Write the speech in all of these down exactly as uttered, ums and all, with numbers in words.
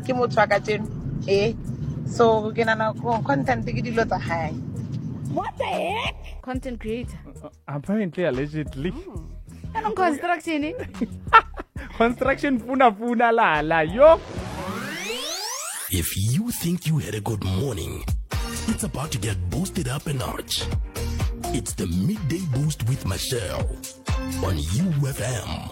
ke motho wa ka tseno eh so ke nana content ke dilo tsa hae. What the heck? Content creator. Uh, apparently, allegedly. Oh. And construction, eh? Construction funa funa la la yo. If you think you had a good morning, it's about to get boosted up a notch. It's the Midday Boost with Michelle on U F M.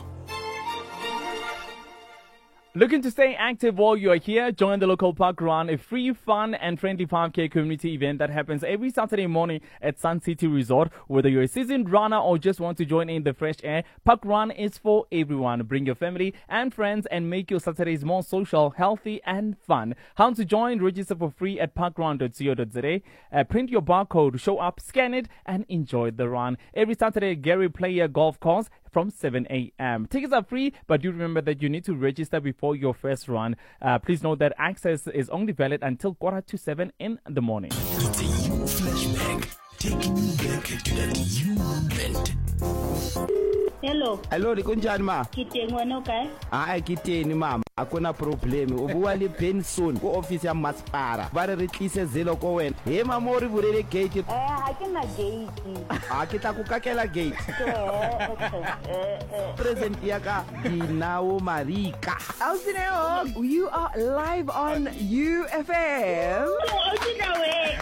Looking to stay active while you are here? Join the local park run, a free, fun and friendly five K community event that happens every Saturday morning at Sun City Resort. Whether you're a seasoned runner or just want to join in the fresh air, Park Run is for everyone. Bring your family and friends and make your Saturdays more social, healthy and fun. How to join? Register for free at parkrun dot co dot za. Uh, print your barcode, show up, scan it and enjoy the run. Every Saturday, Gary Player Golf Course from seven a.m. Tickets are free, but do remember that you need to register before your first run. Uh, please note that access is only valid until quarter to seven in the morning. It's a U flashback, taking you back to that U moment. Hello. Hello, rikunjani ma? Kiteng wena okay? Ah, kiteni mama. Akuna problem. Ubuwa le pension ko office ya masipara. Ba re re tlise zelo ko wena. He mama o re bulele gate. Eh, ha ke na gate. Ah, ke tla ku kakela gate. Eh, eh. Present ya ka Dinao Marika. Alcineo, you are live on U F M. Oh, Alcineo.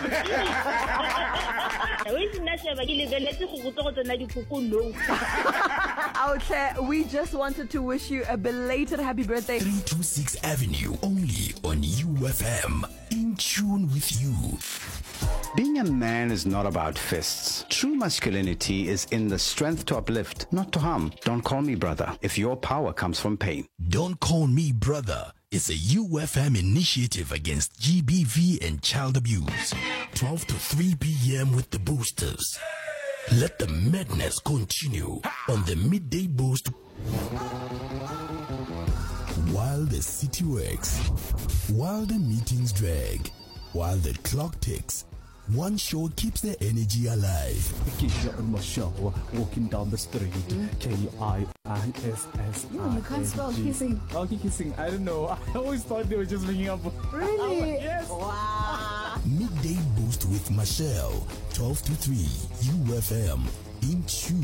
We sina sheba ke lebeletse go go tsona dikukulu. Outle, we just wanted to wish you a belated happy birthday. three twenty-six Avenue, only on U F M. In tune with you. Being a man is not about fists. True masculinity is in the strength to uplift, not to harm. Don't call me brother if your power comes from pain. Don't Call Me Brother. It's a U F M initiative against G B V and child abuse. twelve to three p.m. with the boosters. Let the madness continue on the Midday Boost. While the city works, while the meetings drag, while the clock ticks, one show keeps the energy alive. Keisha and Michelle walking down the street. K I I S S. No, you can't spell kissing. Oh, kissing. I don't know. I always thought they were just making up. Really? Yes. Wow. Midday Boost with Michelle, twelve to three, U F M, in tune